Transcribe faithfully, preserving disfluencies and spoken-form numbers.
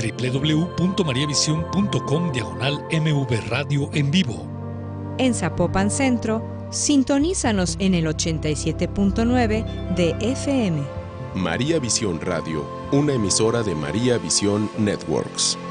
w w w punto mariavision punto com diagonal M V Radio en vivo. En Zapopan Centro, sintonízanos en el ochenta y siete punto nueve de F M. María Visión Radio, una emisora de María Visión Networks.